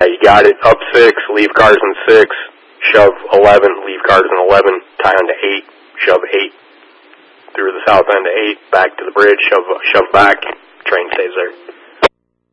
You got it. Up 6, leave cars in 6, shove 11, leave cars in 11, tie onto 8, shove 8 through the south end of 8, back to the bridge, shove back, train stays there.